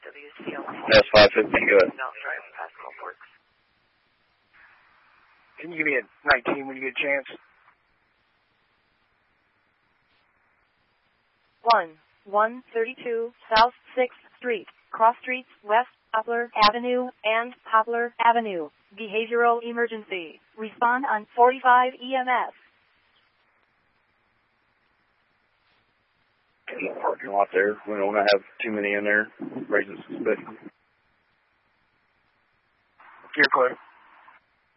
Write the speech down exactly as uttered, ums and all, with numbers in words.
W C L. That's five fifteen, go ahead. Mountain Drive, past Gulf Works. Can you give me a nineteen when you get a chance? one one thirty-two South sixth Street, cross streets West Poplar Avenue and Poplar Avenue. Behavioral emergency. Respond on forty-five E M S. In the parking lot there. We don't want to have too many in there, raising suspicion. You're clear.